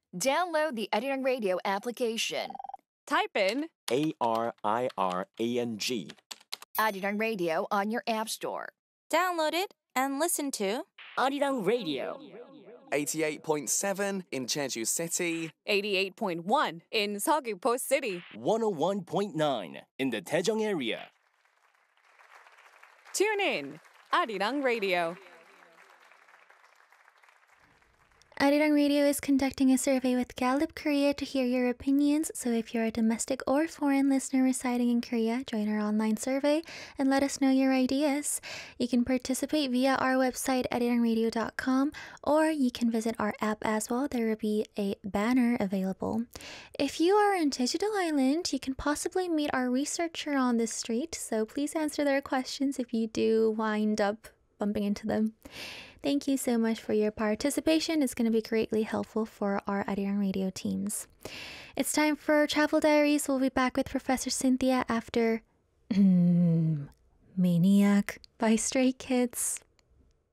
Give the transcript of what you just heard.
Download the Arirang Radio application. Type in ARIRANG. Arirang Radio on your App Store. Download it and listen to Arirang Radio. 88.7 in Jeju City. 88.1 in Seogwipo City. 101.9 in the Daejeong area. Tune in, Arirang Radio. Arirang Radio is conducting a survey with Gallup Korea to hear your opinions, so if you're a domestic or foreign listener residing in Korea, join our online survey and let us know your ideas. You can participate via our website, arirangradio.com, or you can visit our app as well. There will be a banner available. If you are in Jeju-do Island, you can possibly meet our researcher on the street, so please answer their questions if you do wind up bumping into them. Thank you so much for your participation. It's going to be greatly helpful for our Arirang Radio teams. It's time for Travel Diaries. We'll be back with Professor Cynthia after Maniac by Stray Kids.